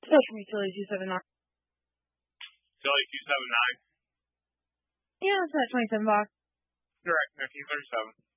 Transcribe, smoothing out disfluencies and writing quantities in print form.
That's from Utility 279. Utility 279? Yeah, it's that 27 box. Direct, 1937.